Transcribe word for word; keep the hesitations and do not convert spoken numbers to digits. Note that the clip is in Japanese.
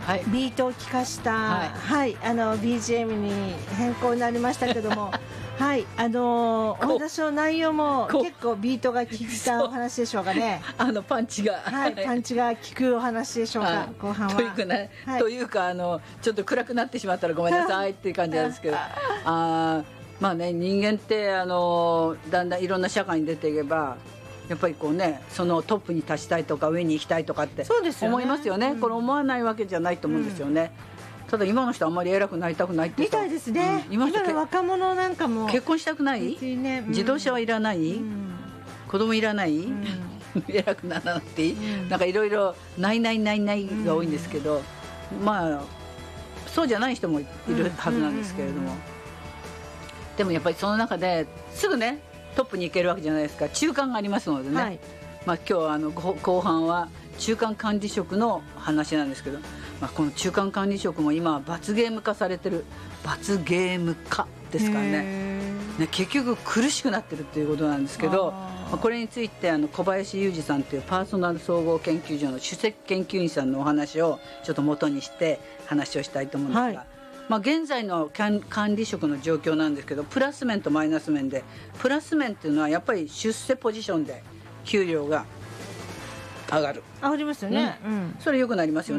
はい、 ビートを聴かした、 はいはい、あの ビージーエム に変更になりましたけどもはい、あのー、お話の内容も結構ビートが効いたお話でしょうかね。 あのパンチが、 はい、パンチが効くお話でしょうか、はい、後半は。 というかね、はい、というかあのちょっと暗くなってしまったらごめんなさいっていう感じなんですけどあまあね、人間ってあのだんだんいろんな社会に出ていけばやっぱりこうね、そのトップに立ちたいとか上に行きたいとかって思いますよね。これ思わないわけじゃないと思うんですよね、うん、ただ今の人あんまり偉くなりたくないってみたいですね、うん、今の若者なんかも結婚したくない、ね、うん、自動車はいらない、うん、子供いらない、うん、偉くならなくていい、うん、なんかいろいろないないないないが多いんですけど、うん、まあそうじゃない人もいるはずなんですけれども、でもやっぱりその中ですぐねトップに行けるわけじゃないですか。中間がありますのでね、はい、まあ、今日あの後半は中間管理職の話なんですけど、まあ、この中間管理職も今罰ゲーム化されてる、罰ゲーム化ですから ね, ね結局苦しくなってるっていうことなんですけど、まあ、これについてあの小林裕二さんというパーソナル総合研究所の首席研究員さんのお話をちょっと元にして話をしたいと思うんですが、はい、まあ、現在の管理職の状況なんですけど、プラス面とマイナス面で、プラス面っていうのはやっぱり出世ポジションで給料が上がる、 上がりますよね、 うん、それ良くなりますよね。